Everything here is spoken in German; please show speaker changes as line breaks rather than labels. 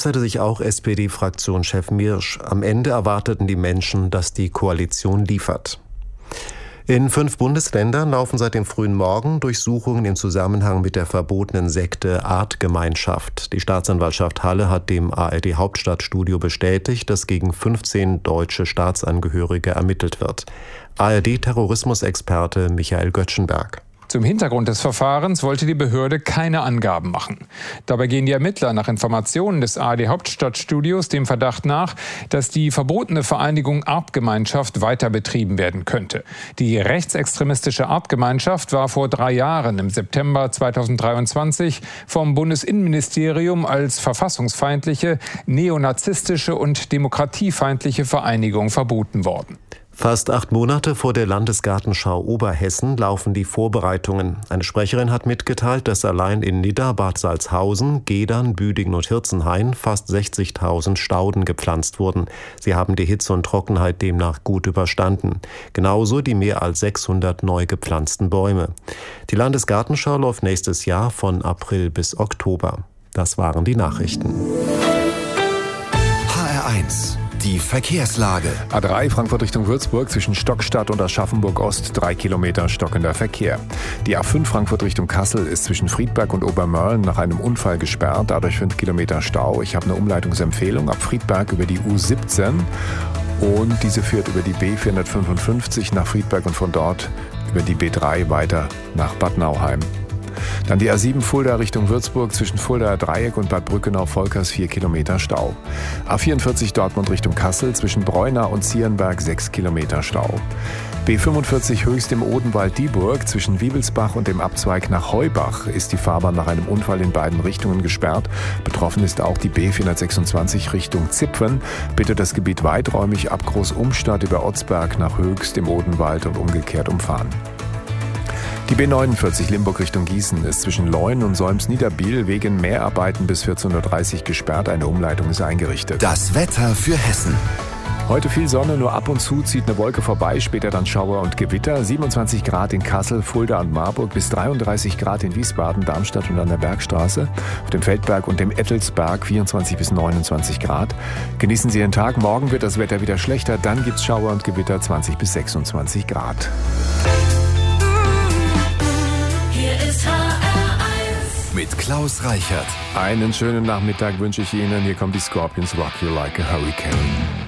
äußerte sich auch SPD-Fraktionschef Mirsch. Am Ende erwarteten die Menschen, dass die Koalition liefert. In 5 Bundesländern laufen seit dem frühen Morgen Durchsuchungen im Zusammenhang mit der verbotenen Sekte Artgemeinschaft. Die Staatsanwaltschaft Halle hat dem ARD-Hauptstadtstudio bestätigt, dass gegen 15 deutsche Staatsangehörige ermittelt wird. ARD-Terrorismusexperte Michael Göttschenberg.
Zum Hintergrund des Verfahrens wollte die Behörde keine Angaben machen. Dabei gehen die Ermittler nach Informationen des ARD-Hauptstadtstudios dem Verdacht nach, dass die verbotene Vereinigung Artgemeinschaft weiter betrieben werden könnte. Die rechtsextremistische Artgemeinschaft war vor 3 Jahren, im September 2023, vom Bundesinnenministerium als verfassungsfeindliche, neonazistische und demokratiefeindliche Vereinigung verboten worden.
Fast 8 Monate vor der Landesgartenschau Oberhessen laufen die Vorbereitungen. Eine Sprecherin hat mitgeteilt, dass allein in Nidda, Bad Salzhausen, Gedern, Büdingen und Hirzenhain fast 60.000 Stauden gepflanzt wurden. Sie haben die Hitze und Trockenheit demnach gut überstanden. Genauso die mehr als 600 neu gepflanzten Bäume. Die Landesgartenschau läuft nächstes Jahr von April bis Oktober. Das waren die Nachrichten.
HR1 Die Verkehrslage.
A3 Frankfurt Richtung Würzburg zwischen Stockstadt und Aschaffenburg Ost 3 Kilometer stockender Verkehr. Die A5 Frankfurt Richtung Kassel ist zwischen Friedberg und Obermörlen nach einem Unfall gesperrt, dadurch 5 Kilometer Stau. Ich habe eine Umleitungsempfehlung ab Friedberg über die U17 und diese führt über die B455 nach Friedberg und von dort über die B3 weiter nach Bad Nauheim. Dann die A7 Fulda Richtung Würzburg zwischen Fuldaer Dreieck und Bad Brückenau-Volkers 4 Kilometer Stau. A44 Dortmund Richtung Kassel zwischen Breuna und Zierenberg 6 Kilometer Stau. B45 Höchst im Odenwald-Dieburg zwischen Wiebelsbach und dem Abzweig nach Heubach ist die Fahrbahn nach einem Unfall in beiden Richtungen gesperrt. Betroffen ist auch die B426 Richtung Zipfen. Bitte das Gebiet weiträumig ab Großumstadt über Otzberg nach Höchst im Odenwald und umgekehrt umfahren. Die B49 Limburg Richtung Gießen ist zwischen Leun und Solms-Niederbiel wegen Mehrarbeiten bis 14.30 Uhr gesperrt. Eine Umleitung ist eingerichtet.
Das Wetter für Hessen.
Heute viel Sonne, nur ab und zu zieht eine Wolke vorbei, später dann Schauer und Gewitter. 27 Grad in Kassel, Fulda und Marburg, bis 33 Grad in Wiesbaden, Darmstadt und an der Bergstraße. Auf dem Feldberg und dem Ettelsberg 24 bis 29 Grad. Genießen Sie den Tag, morgen wird das Wetter wieder schlechter, dann gibt's Schauer und Gewitter 20 bis 26 Grad.
Mit Klaus Reichert.
Einen schönen Nachmittag wünsche ich Ihnen. Hier kommt die Scorpions Rock You Like a Hurricane.